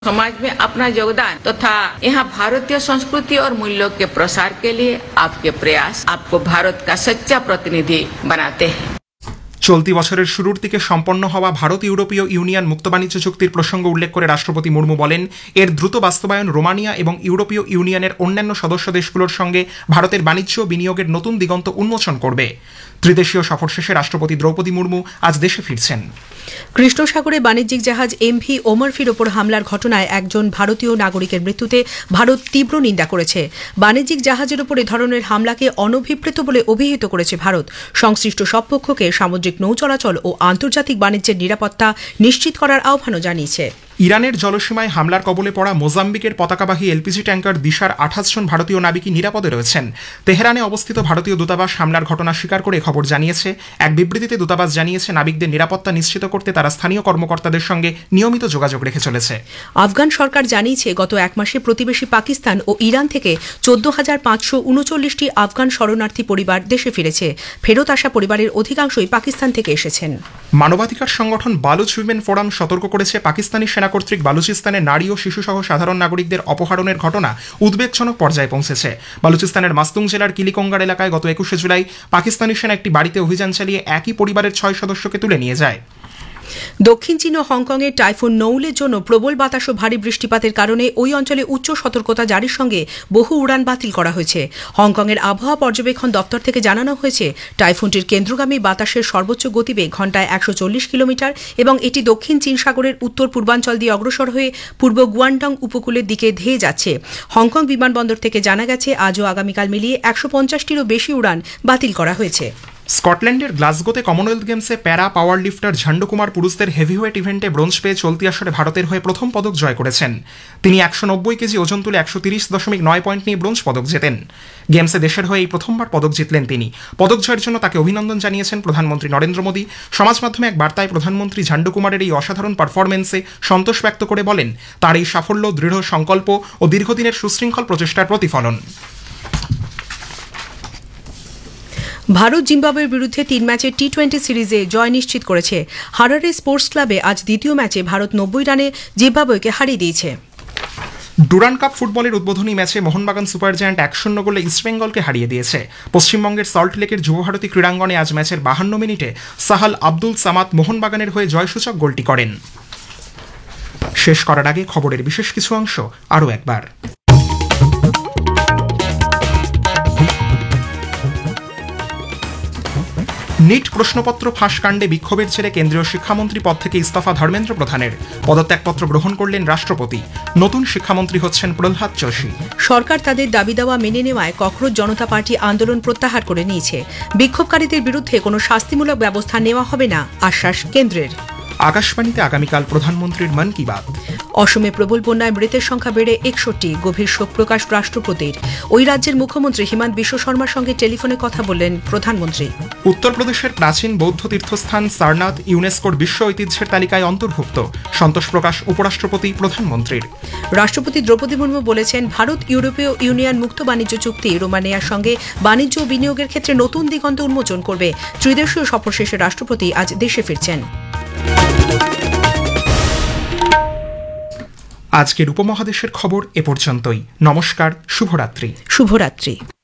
समाज में अपना योगदान तथा यहाँ भारतीय संस्कृति और मूल्यों के प्रसार के लिए आपके प्रयास आपको भारत का सच्चा प्रतिनिधि बनाते हैं। চলতি বছরের শুরুর দিকে সম্পন্ন হওয়া ভারত ইউরোপীয় ইউনিয়ন মুক্ত বাণিজ্য চুক্তির প্রসঙ্গ উল্লেখ করে রাষ্ট্রপতি মুর্মু বলেন, এর দ্রুত বাস্তবায়ন রোমানিয়া এবং ইউরোপীয় ইউনিয়নের অন্যান্য সদস্য দেশগুলোর সঙ্গে ভারতের বাণিজ্য বিনিয়োগের নতুন দিগন্ত উন্মোচন করবে। ত্রিদেশীয় সফর শেষে রাষ্ট্রপতি দ্রৌপদী মুর্মু আজ দেশে ফিরছেন। কৃষ্ণ সাগরে বাণিজ্যিক জাহাজ এমভি ওমরফির ওপর হামলার ঘটনায় একজন ভারতীয় নাগরিকের মৃত্যুতে ভারত তীব্র নিন্দা করেছে। বাণিজ্যিক জাহাজের ওপর এ ধরনের হামলাকে অনভিপ্রেত বলে অভিহিত করেছে ভারত। সংশ্লিষ্ট সব পক্ষকে সামুদ্রিক নৌ চলাচল ও আন্তর্জাতিক বাণিজ্যের নিরাপত্তা নিশ্চিত করার আহ্বানও জানিয়েছে। ইরানের জলসীমায় হামলার কবলে পড়া মোজাম্বিকের পতাকাবাহী এলপিজি ট্যাঙ্কার দিশার 28 জন ভারতীয় নাবিকই নিরাপদে রয়েছেন। তেহরানে অবস্থিত ভারতীয় দূতাবাস হামলার ঘটনা স্বীকার করে খবর জানিয়েছে। এক বিবৃতিতে দূতাবাস জানিয়েছে, নাবিকদের নিরাপত্তা নিশ্চিত করতে তারা স্থানীয় কর্মকর্তাদের সঙ্গে নিয়মিত যোগাযোগ রেখে চলেছে। আফগান সরকার জানিয়েছে, গত এক মাসে প্রতিবেশী পাকিস্তান ও ইরান থেকে 14,539টি আফগান শরণার্থী পরিবার দেশে ফিরেছে। ফেরত আসা পরিবারের অধিকাংশই পাকিস্তান থেকে এসেছেন। মানবাধিকার সংগঠন বালুচ উইমেন ফোরাম সতর্ক করেছে, পাকিস্তানি সেনা কর্তৃক বালুচিস্তানে নারী ও শিশুসহ সাধারণ নাগরিকদের অপহরণের ঘটনা উদ্বেগজনক পর্যায়ে পৌঁছেছে। বালুচিস্তানের মাস্তুং জেলার কিলিকোঙ্গার এলাকায় গত 21শে জুলাই পাকিস্তানি সেনা একটি বাড়িতে অভিযান চালিয়ে একই পরিবারের 6 সদস্যকে তুলে নিয়ে যায়। দক্ষিণ চীন ও হংকংয়ে টাইফুন নৌলের জন্য প্রবল বাতাস ও ভারী বৃষ্টিপাতের কারণে ওই অঞ্চলে উচ্চ সতর্কতা জারির সঙ্গে বহু উড়ান বাতিল করা হয়েছে। হংকংয়ের আবহাওয়া পর্যবেক্ষণ দপ্তর থেকে জানানো হয়েছে, টাইফুনটির কেন্দ্রগামী বাতাসের সর্বোচ্চ গতিবেগ ঘণ্টায় 140 কিলোমিটার এবং এটি দক্ষিণ চীন সাগরের উত্তর পূর্বাঞ্চল দিয়ে অগ্রসর হয়ে পূর্ব গুয়ানডং উপকূলের দিকে ধেয়ে যাচ্ছে। হংকং বিমানবন্দর থেকে জানা গেছে, আজ ও আগামীকাল মিলিয়ে 150টিরও বেশি উড়ান বাতিল করা হয়েছে। স্কটল্যান্ডের গ্লাসগোতে কমনওয়েলথ গেমসে প্যারা পাওয়ার লিফটার ঝান্ডু কুমার পুরুষদের হেভিওয়েট ইভেন্টে ব্রোঞ্জ পেয়ে চলতি আসরে ভারতের হয়ে প্রথম পদক জয় করেছেন। তিনি 190 কেজি ওজন তুলে 130.9 পয়েন্ট নিয়ে ব্রোঞ্জ পদক জেতেন। গেমসে দেশের হয়ে এই প্রথমবার পদক জিতলেন তিনি। পদক জয়ের জন্য তাকে অভিনন্দন জানিয়েছেন প্রধানমন্ত্রী নরেন্দ্র মোদী। সমাজ মাধ্যমে এক বার্তায় প্রধানমন্ত্রী ঝান্ডু কুমারের এই অসাধারণ পারফরমেন্সে সন্তোষ ব্যক্ত করে বলেন, তার এই সাফল্য দৃঢ় সংকল্প ও দীর্ঘদিনের সুশৃঙ্খল প্রচেষ্টার প্রতিফলন। ভারত জিম্বাবুয়ের বিরুদ্ধে 3 ম্যাচের টি-20 সিরিজে জয় নিশ্চিত করেছে। হারারে স্পোর্টস ক্লাবে আজ দ্বিতীয় ম্যাচে ভারত 90 রানে জিম্বাবুয়েকে হারিয়ে দিয়েছে। ডুরান্ড কাপ ফুটবলের উদ্বোধনী ম্যাচে মোহনবাগান সুপার জায়ান্ট 1-0 গোলে ইস্টবেঙ্গলকে হারিয়ে দিয়েছে। পশ্চিমবঙ্গের সল্ট লেকের যুবভারতী ক্রীড়াঙ্গনে আজ ম্যাচের 52 মিনিটে সাহাল আব্দুল সামাদ মোহনবাগানের হয়ে জয়সূচক গোলটি করেন। শেষ করার আগে খবরের বিশেষ কিছু অংশ আরও একবার। নিট প্রশ্নপত্র ফাঁস কাণ্ডে বিক্ষোভের জেরে কেন্দ্রীয় শিক্ষামন্ত্রী পদ থেকে ইস্তফা ধর্মেন্দ্র প্রধানের। পদত্যাগপত্র গ্রহণ করলেন রাষ্ট্রপতি। নতুন শিক্ষামন্ত্রী হচ্ছেন প্রহ্লাদ যোশী। সরকার তাদের দাবি দাওয়া মেনে নেওয়ায় ককরোচ জনতা পার্টি আন্দোলন প্রত্যাহার করে নিয়েছে। বিক্ষোভকারীদের বিরুদ্ধে কোনো শাস্তিমূলক ব্যবস্থা নেওয়া হবে না, আশ্বাস কেন্দ্রের। আকাশবাণীতে আগামীকাল প্রধানমন্ত্রীর মন কি বাত। অসমে প্রবল বন্যায় মৃতের সংখ্যা বেড়ে 61। গভীর শোক প্রকাশ রাষ্ট্রপতির। ওই রাজ্যের মুখ্যমন্ত্রী হিমন্ত বিশ্ব শর্মার সঙ্গে টেলিফোনে কথা বললেন প্রধানমন্ত্রী। উত্তরপ্রদেশের প্রাচীন বৌদ্ধ তীর্থস্থান সারনাথ ইউনেস্কোর বিশ্ব ঐতিহ্যের তালিকায় অন্তর্ভুক্ত। সন্তোষ প্রকাশ উপরাষ্ট্রপতি প্রধানমন্ত্রীর। রাষ্ট্রপতি দ্রৌপদী মুর্মু বলেছেন, ভারত ইউরোপীয় ইউনিয়ন মুক্ত বাণিজ্য চুক্তি রোমানিয়ার সঙ্গে বাণিজ্য ও বিনিয়োগের ক্ষেত্রে নতুন দিগন্ত উন্মোচন করবে। ত্রিদেশীয় সফর শেষে রাষ্ট্রপতি আজ দেশে ফিরছেন। আজকের উপমহাদেশের খবর এ পর্যন্তই। নমস্কার, শুভরাত্রি।